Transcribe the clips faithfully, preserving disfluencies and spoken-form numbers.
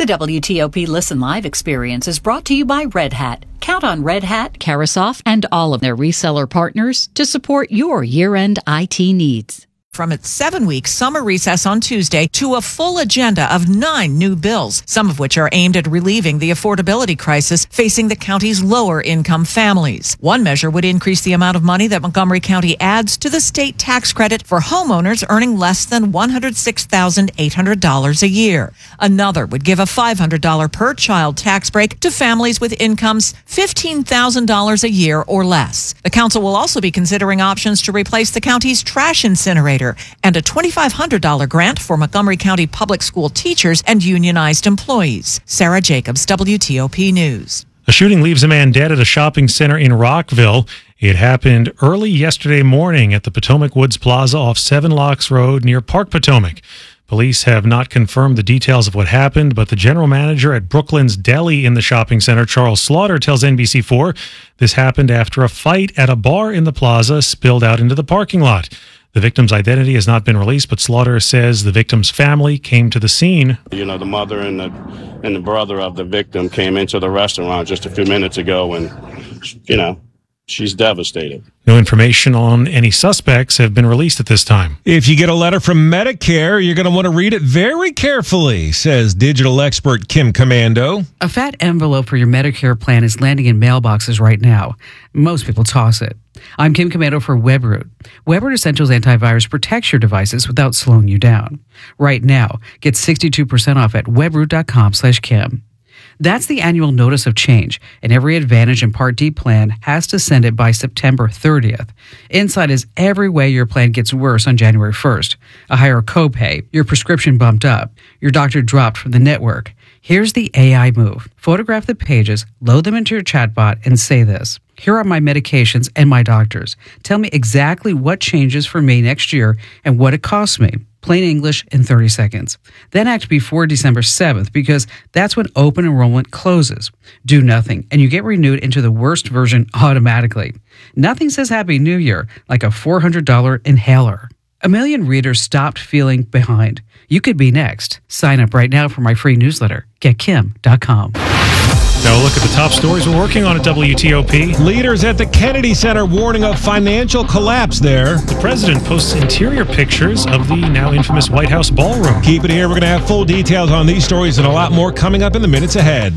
W T O P Listen Live experience is brought to you by Red Hat. Count on Red Hat, Carasoft, and all of their reseller partners to support your year-end I T needs. From its seven-week summer recess on Tuesday to a full agenda of nine new bills, some of which are aimed at relieving the affordability crisis facing the county's lower-income families. One measure would increase the amount of money that Montgomery County adds to the state tax credit for homeowners earning less than one hundred six thousand eight hundred dollars a year. Another would give a five hundred dollars per child tax break to families with incomes fifteen thousand dollars a year or less. The council will also be considering options to replace the county's trash incinerator and a two thousand five hundred dollars grant for Montgomery County public school teachers and unionized employees. Sarah Jacobs, W T O P News. A shooting leaves a man dead at a shopping center in Rockville. It happened early yesterday morning at the Potomac Woods Plaza off Seven Locks Road near Park Potomac. Police have not confirmed the details of what happened, but the general manager at Brooklyn's Deli in the shopping center, Charles Slaughter, tells N B C four this happened after a fight at a bar in the plaza spilled out into the parking lot. The victim's identity has not been released, but Slaughter says the victim's family came to the scene. You know, the mother and the and the brother of the victim came into the restaurant just a few minutes ago, and, you know, she's devastated. No information on any suspects have been released at this time. If you get a letter from Medicare, you're going to want to read it very carefully, says digital expert Kim Commando. A fat envelope for your Medicare plan is landing in mailboxes right now. Most people toss it. I'm Kim Commando for WebRoot. WebRoot Essentials Antivirus protects your devices without slowing you down. Right now, get sixty-two percent off at webroot.com slash Kim. That's the annual notice of change, and every Advantage and Part D plan has to send it by September thirtieth. Inside is every way your plan gets worse on January first. A higher copay, your prescription bumped up, your doctor dropped from the network. Here's the A I move. Photograph the pages, load them into your chatbot, and say this. Here are my medications and my doctors. Tell me exactly what changes for me next year and what it costs me. Plain English in thirty seconds. Then act before December seventh because that's when open enrollment closes. Do nothing and you get renewed into the worst version automatically. Nothing says Happy New Year like a four hundred dollars inhaler. A million readers stopped feeling behind. You could be next. Sign up right now for my free newsletter. get kim dot com. Now look at the top stories we're working on at W T O P. Leaders at the Kennedy Center warning of financial collapse there. The president posts interior pictures of the now infamous White House ballroom. Keep it here. We're going to have full details on these stories and a lot more coming up in the minutes ahead.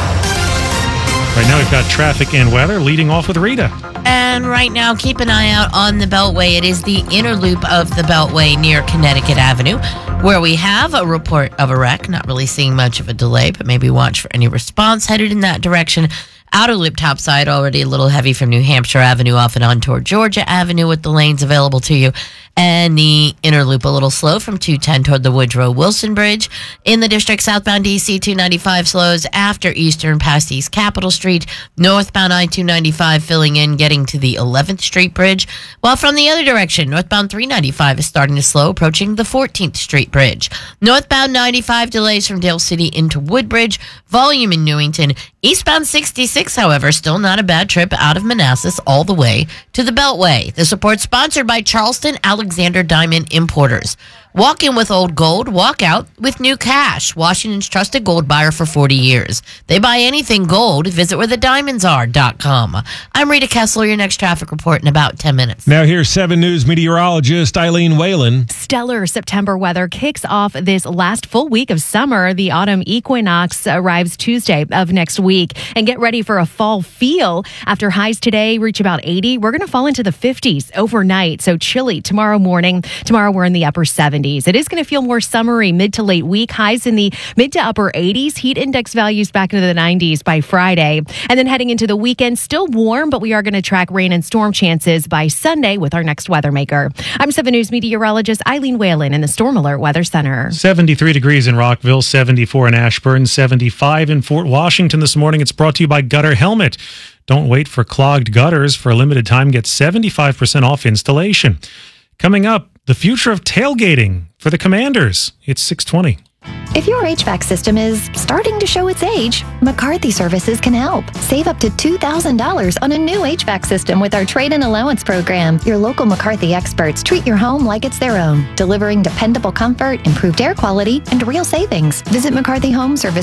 Right now we've got traffic and weather, leading off with Rita. And right now, keep an eye out on the Beltway. It is the inner loop of the Beltway near Connecticut Avenue, where we have a report of a wreck. Not really seeing much of a delay, but maybe watch for any response headed in that direction. Outer loop topside already a little heavy from New Hampshire Avenue off and on toward Georgia Avenue with the lanes available to you. And the inner loop a little slow from two ten toward the Woodrow Wilson Bridge. In the district, southbound D C two ninety-five slows after Eastern past East Capitol Street. Northbound I two ninety-five filling in, getting to the eleventh Street Bridge. While from the other direction, northbound three ninety-five is starting to slow, approaching the fourteenth Street Bridge. Northbound ninety-five delays from Dale City into Woodbridge. Volume in Newington. Eastbound sixty-six, however, still not a bad trip out of Manassas all the way to the Beltway. This report sponsored by Charleston Alexander Diamond Importers. Walk in with old gold, walk out with new cash. Washington's trusted gold buyer for forty years. They buy anything gold. Visit where the diamonds are dot com. I'm Rita Kessler, your next traffic report in about ten minutes. Now here's seven News meteorologist Eileen Whalen. Stellar September weather kicks off this last full week of summer. The autumn equinox arrives Tuesday of next week. And get ready for a fall feel. After highs today reach about eighty, we're going to fall into the fifties overnight. So chilly tomorrow morning. Tomorrow we're in the upper seventies. It is going to feel more summery mid to late week. Highs in the mid to upper eighties. Heat index values back into the nineties by Friday. And then heading into the weekend, still warm, but we are going to track rain and storm chances by Sunday with our next weather maker. I'm seven News meteorologist Eileen Whalen in the Storm Alert Weather Center. seventy-three degrees in Rockville, seventy-four in Ashburn, seventy-five in Fort Washington this morning. It's brought to you by Gutter Helmet. Don't wait for clogged gutters. For a limited time, get seventy-five percent off installation. Coming up, the future of tailgating for the Commanders. It's six twenty. If your H V A C system is starting to show its age, McCarthy Services can help. Save up to two thousand dollars on a new H V A C system with our trade-in allowance program. Your local McCarthy experts treat your home like it's their own, delivering dependable comfort, improved air quality, and real savings. Visit McCarthy Home Service